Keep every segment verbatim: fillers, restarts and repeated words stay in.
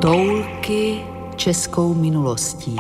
Toulky českou minulostí.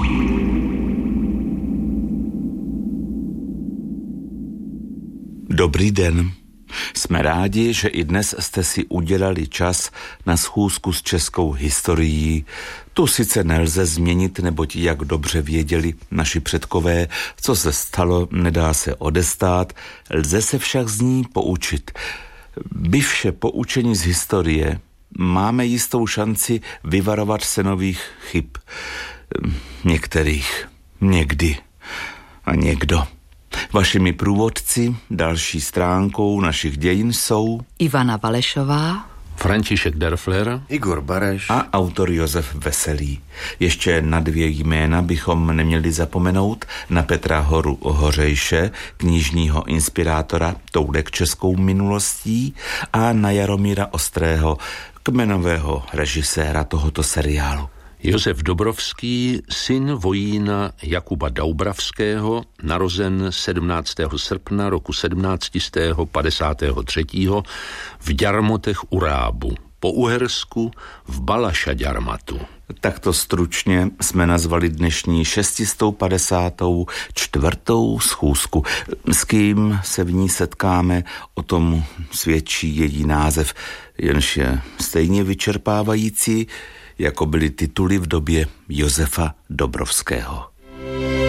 Dobrý den. Jsme rádi, že i dnes jste si udělali čas na schůzku s českou historií. Tu sice nelze změnit, neboť jak dobře věděli naši předkové, co se stalo, nedá se odestát, lze se však z ní poučit. Byvše poučení z historie máme jistou šanci vyvarovat se nových chyb. Některých, někdy a někdo. Vašimi průvodci další stránkou našich dějin jsou Ivana Valešová, František Derfler, Igor Bareš a autor Josef Veselý. Ještě na dvě jména bychom neměli zapomenout, na Petra Horu Hořejše, knižního inspirátora Toulek českou minulostí, a na Jaromíra Ostrého, kmenového režiséra tohoto seriálu. Josef Dobrovský, syn vojína Jakuba Doubravského, narozen sedmnáctého srpna roku sedmnáct set padesát tři v Ďarmotech u Rábu, po Uhersku v Balaša Ďarmatu. Takto stručně jsme nazvali dnešní šestistou padesátou čtvrtou schůzku. S kým se v ní setkáme, o tom svědčí její název, jenž je stejně vyčerpávající, jako byly tituly v době Josefa Dobrovského.